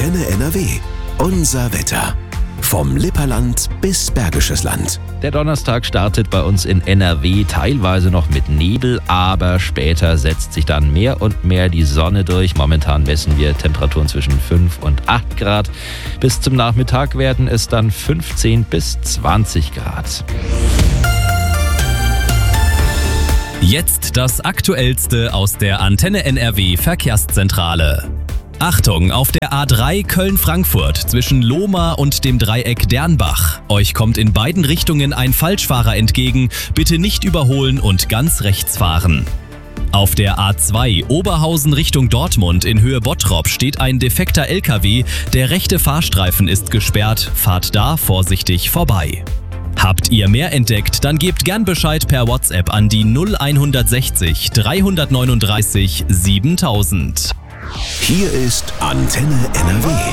Antenne NRW. Unser Wetter. Vom Lipperland bis Bergisches Land. Der Donnerstag startet bei uns in NRW teilweise noch mit Nebel, aber später setzt sich dann mehr und mehr die Sonne durch. Momentan messen wir Temperaturen zwischen 5 und 8 Grad. Bis zum Nachmittag werden es dann 15 bis 20 Grad. Jetzt das Aktuellste aus der Antenne NRW Verkehrszentrale. Achtung, auf der A3 Köln-Frankfurt zwischen Lohmar und dem Dreieck Dernbach. Euch kommt in beiden Richtungen ein Falschfahrer entgegen. Bitte nicht überholen und ganz rechts fahren. Auf der A2 Oberhausen Richtung Dortmund in Höhe Bottrop steht ein defekter LKW. Der rechte Fahrstreifen ist gesperrt. Fahrt da vorsichtig vorbei. Habt ihr mehr entdeckt, dann gebt gern Bescheid per WhatsApp an die 0160 339 7000. Hier ist Antenne NRW.